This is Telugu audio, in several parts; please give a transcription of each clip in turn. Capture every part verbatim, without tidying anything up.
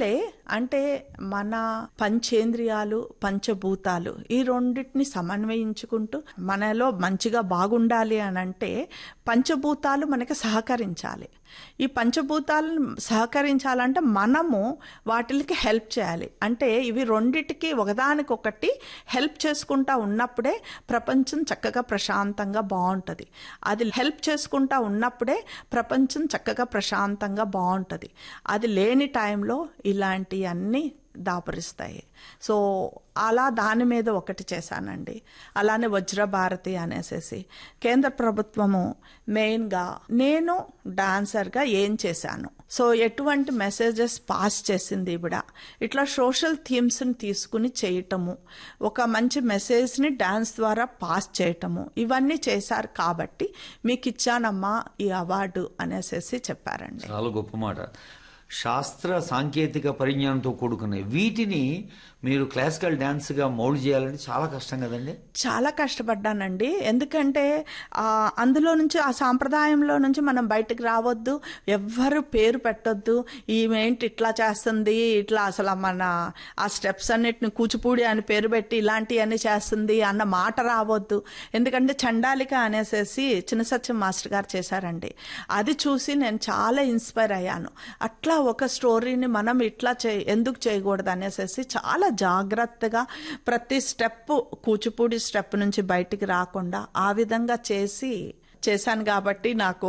అందువల్లే అంటే మన పంచేంద్రియాలు పంచభూతాలు ఈ రెండింటిని సమన్వయించుకుంటూ మనలో మంచిగా బాగుండాలి అని అంటే పంచభూతాలు మనకి సహకరించాలి. ఈ పంచభూతాలను సహకరించాలంటే మనము వాటికి హెల్ప్ చేయాలి. అంటే ఇవి రెండిటికి ఒకదానికొకటి హెల్ప్ చేసుకుంటా ఉన్నప్పుడే ప్రపంచం చక్కగా ప్రశాంతంగా బాగుంటుంది. అది హెల్ప్ చేసుకుంటా ఉన్నప్పుడే ప్రపంచం చక్కగా ప్రశాంతంగా బాగుంటుంది. అది లేని టైంలో ఇలాంటివన్నీ దాపరిస్తాయి. సో అలా దాని మీద ఒకటి చేశానండి. అలానే వజ్రభారతి అనేసేసి కేంద్ర ప్రభుత్వము మెయిన్గా నేను డాన్సర్గా ఏం చేశాను, సో ఎటువంటి మెసేజెస్ పాస్ చేసింది ఇవిడ, ఇట్లా సోషల్ థీమ్స్ని తీసుకుని చేయటము, ఒక మంచి మెసేజ్ని డాన్స్ ద్వారా పాస్ చేయటము, ఇవన్నీ చేశారు కాబట్టి మీకు ఇచ్చానమ్మా ఈ అవార్డు అనేసేసి చెప్పారండి. చాలా గొప్ప మాట. శాస్త్ర సాంకేతిక పరిజ్ఞానంతో కూడుకున్నాయి. వీటిని మీరు క్లాసికల్ డాన్స్ గా మౌల్డ్ చేయాలంటే చాలా కష్టం కదండి. చాలా కష్టపడ్డానండి. ఎందుకంటే అందులో నుంచి ఆ సాంప్రదాయంలో నుంచి మనం బయటకు రావద్దు, ఎవ్వరు పేరు పెట్టొద్దు, ఈమెంటి ఇట్లా చేస్తుంది, ఇట్లా అసలు మన ఆ స్టెప్స్ అన్నిటిని కూచిపూడి అని పేరు పెట్టి ఇలాంటివన్నీ చేస్తుంది అన్న మాట రావద్దు. ఎందుకంటే చండాలిక అనేసేసి చిన్న సత్యం మాస్టర్ గారు చేశారండి. అది చూసి నేను చాలా ఇన్స్పైర్ అయ్యాను. అట్లా ఒక స్టోరీని మనం ఇట్లా చే ఎందుకు చేయకూడదు అనేసి చాలా జాగ్రత్తగా ప్రతి స్టెప్ కూచిపూడి స్టెప్ నుంచి బయటికి రాకుండా ఆ విధంగా చేసి చేశాను. కాబట్టి నాకు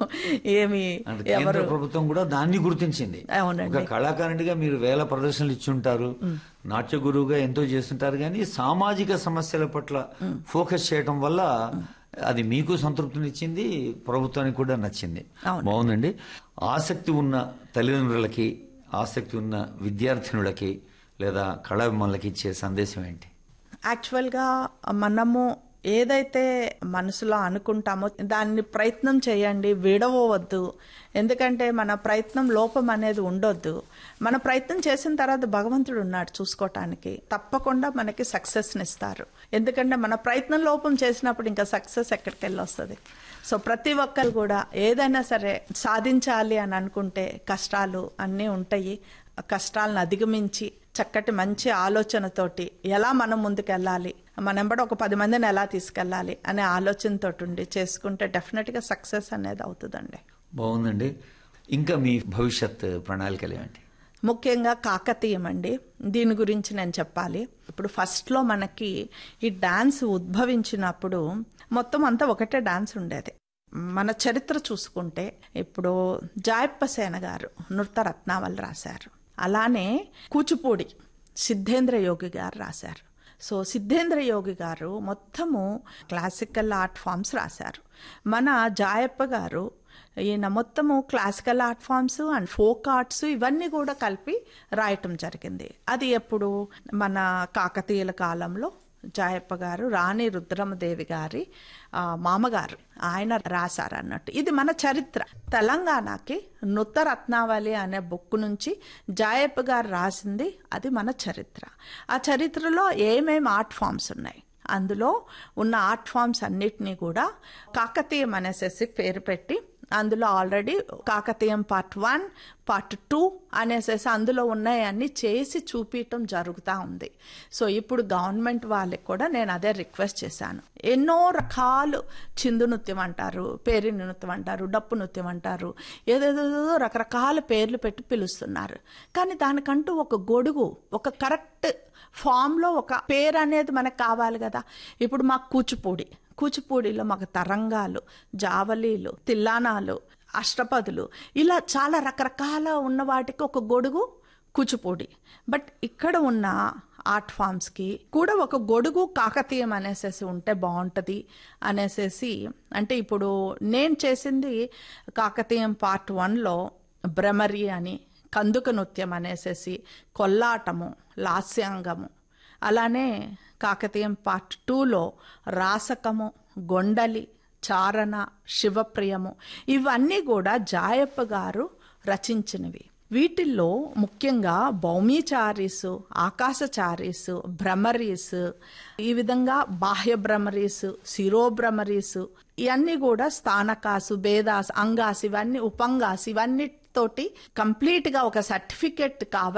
ఏమి కేంద్ర ప్రభుత్వం కూడా దాన్ని గుర్తించింది. ఒక కళాకారునిగా మీరు వేల ప్రదర్శనలు ఇచ్చుంటారు, నాట్య గురువుగా ఎంతో చేస్తుంటారు, కానీ సామాజిక సమస్యల పట్ల ఫోకస్ చేయడం వల్ల అది మీకు సంతృప్తినిచ్చింది, ప్రభుత్వానికి కూడా నచ్చింది. బాగుందండి. ఆసక్తి ఉన్న తల్లిదండ్రులకి, ఆసక్తి ఉన్న విద్యార్థినులకి లేదా కళాభిమానులకి ఇచ్చే సందేశం ఏంటి? యాక్చువల్గా మనము ఏదైతే మనసులో అనుకుంటామో దాన్ని ప్రయత్నం చేయండి, విడవవద్దు. ఎందుకంటే మన ప్రయత్నం లోపం అనేది ఉండొద్దు. మన ప్రయత్నం చేసిన తర్వాత భగవంతుడు ఉన్నాడు చూసుకోవటానికి, తప్పకుండా మనకి సక్సెస్ని ఇస్తారు. ఎందుకంటే మన ప్రయత్నం లోపం చేసినప్పుడు ఇంకా సక్సెస్ ఎక్కడికి వెళ్ళి వస్తుంది. సో ప్రతి ఒక్కరు కూడా ఏదైనా సరే సాధించాలి అని అనుకుంటే కష్టాలు అన్నీ ఉంటాయి. కష్టాలను అధిగమించి చక్కటి మంచి ఆలోచనతోటి ఎలా మనం ముందుకెళ్ళాలి, మనం కూడా ఒక పది మందిని ఎలా తీసుకెళ్ళాలి అనే ఆలోచనతో ఉండి చేసుకుంటే డెఫినెట్గా సక్సెస్ అనేది అవుతుందండి. బాగుందండి. ఇంకా మీ భవిష్యత్ ప్రణాళికలు ఏమిటి? ముఖ్యంగా కాకతీయం అండి, దీని గురించి నేను చెప్పాలి. ఇప్పుడు ఫస్ట్లో మనకి ఈ డాన్స్ ఉద్భవించినప్పుడు మొత్తం అంతా ఒకటే డాన్స్ ఉండేది. మన చరిత్ర చూసుకుంటే ఇప్పుడు జాయప్ప సేన గారు నృత్య రత్నావళి రాశారు. అలానే కూచిపూడి సిద్ధేంద్ర యోగి గారు రాశారు. సో సిద్ధేంద్ర యోగి గారు మొత్తము క్లాసికల్ ఆర్ట్ ఫామ్స్ రాశారు. మన జాయప్ప గారు ఈయన మొత్తము classical art forms and folk arts ఇవన్నీ కూడా కలిపి రాయటం జరిగింది. అది ఎప్పుడు మన కాకతీయుల కాలంలో జాయప్ప గారు రాణి రుద్రమదేవి గారి మామగారు ఆయన రాశారు అన్నట్టు. ఇది మన చరిత్ర. తెలంగాణకి నృత్య రత్నావళి అనే బుక్ నుంచి జాయప్ప గారు రాసింది, అది మన చరిత్ర. ఆ చరిత్రలో ఏమేమి ఆర్ట్ ఫామ్స్ ఉన్నాయి, అందులో ఉన్న ఆర్ట్ ఫామ్స్ అన్నిటినీ కూడా కాకతీయం అనేసేసి పేరు పెట్టి అందులో already కాకతీయం part one part two అనేసేసి అందులో ఉన్నాయన్నీ చేసి చూపించటం జరుగుతూ ఉంది. సో ఇప్పుడు గవర్నమెంట్ వాళ్ళకి కూడా నేను అదే రిక్వెస్ట్ చేశాను. ఎన్నో రకాలు చిందు నృత్యం అంటారు, పేరి నృత్యం అంటారు, డప్పు నృత్యం అంటారు, ఏదేదో రకరకాల పేర్లు పెట్టి పిలుస్తున్నారు. కానీ దానికంటూ ఒక గొడుగు, ఒక కరెక్ట్ ఫామ్లో ఒక పేరు అనేది మనకు కావాలి కదా. ఇప్పుడు మాకు కూచిపూడి, కూచిపూడిలో మాకు తరంగాలు, జావలీలు, తిల్లానాలు, అష్టపదులు, ఇలా చాలా రకరకాల ఉన్న వాటికి ఒక గొడుగు కూచిపూడి. బట్ ఇక్కడ ఉన్న ఆర్ట్ ఫామ్స్కి కూడా ఒక గొడుగు కాకతీయం అనేసేసి ఉంటే బాగుంటుంది అనేసేసి, అంటే ఇప్పుడు నేను చేసింది కాకతీయం పార్ట్ వన్లో భ్రమరి అని, కందుక నృత్యం అనేసేసి, కొల్లాటము, లాస్యాంగము, అలానే కాకతీయం పార్ట్ టూలో రాసకము, గొండలి, చారణ, శివప్రియము, ఇవన్నీ కూడా జాయప్ప గారు రచించినవి. వీటిల్లో ముఖ్యంగా భౌమిచారీసు, ఆకాశచారీసు, భ్రమరీసు, ఈ విధంగా బాహ్య భ్రమరీసు, శిరోభ్రమరీసు, ఇవన్నీ కూడా స్థానకాసు, భేదాసు, అంగాసు, ఇవన్నీ ఉపంగాసు, ఇవన్నీ తోటి కంప్లీట్ గా ఒక సర్టిఫికెట్ కావాలి.